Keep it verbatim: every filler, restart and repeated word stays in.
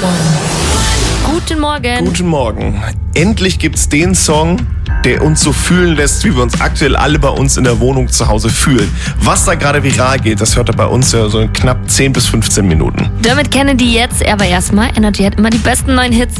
Guten Morgen. Guten Morgen. Endlich gibt's den Song, der uns so fühlen lässt, wie wir uns aktuell alle bei uns in der Wohnung zu Hause fühlen. Was da gerade viral geht, das hört er bei uns ja so in knapp zehn bis fünfzehn Minuten. Dermot Kennedy jetzt, aber erstmal, Energy hat immer die besten neuen Hits.